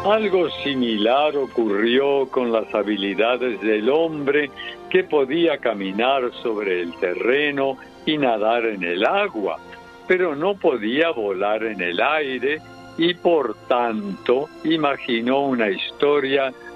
Algo similar ocurrió con las habilidades del hombre que podía caminar sobre el terreno y nadar en el agua, pero no podía volar en el aire y por tanto imaginó una historia